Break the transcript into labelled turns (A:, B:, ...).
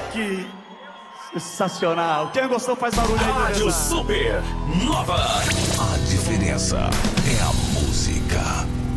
A: Que sensacional. Quem gostou faz barulho aí,
B: Rádio
A: beleza?
B: Super Nova. A diferença é a música.